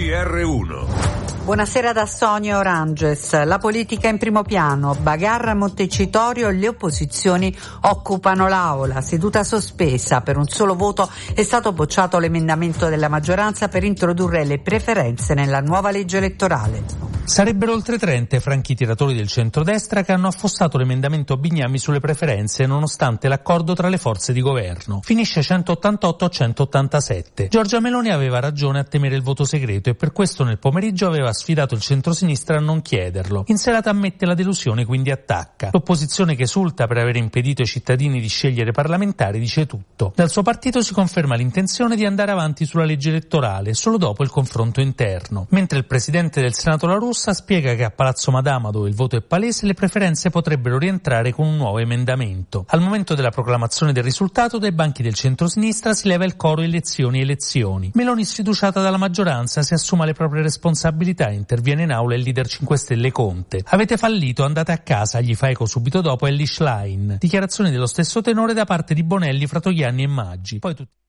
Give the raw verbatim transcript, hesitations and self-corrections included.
G R uno. Buonasera da Sonia Oranges. La politica in primo piano, Bagarra a Montecitorio e le opposizioni occupano l'Aula. Seduta sospesa. Per un solo voto è stato bocciato l'emendamento della maggioranza per introdurre le preferenze nella nuova legge elettorale. Sarebbero oltre trenta i franchi tiratori del centrodestra che hanno affossato l'emendamento Bignami sulle preferenze nonostante l'accordo tra le forze di governo. Finisce centottantotto a centottantasette. Giorgia Meloni aveva ragione a temere il voto segreto e per questo nel pomeriggio aveva sfidato il centrosinistra a non chiederlo. In serata ammette la delusione, quindi attacca. L'opposizione che esulta per aver impedito ai cittadini di scegliere parlamentari dice tutto. Dal suo partito si conferma l'intenzione di andare avanti sulla legge elettorale solo dopo il confronto interno. Mentre il presidente del Senato La Russa spiega che a Palazzo Madama, dove il voto è palese, le preferenze potrebbero rientrare con un nuovo emendamento. Al momento della proclamazione del risultato, dai banchi del centrosinistra si leva il coro elezioni elezioni. Meloni, sfiduciata dalla maggioranza, si assuma le proprie responsabilità. Interviene in aula il leader cinque Stelle Conte. Avete fallito, andate a casa, gli fa eco subito dopo Elly Schlein. Dichiarazioni dello stesso tenore da parte di Bonelli, Fratoianni e Maggi. Poi tutti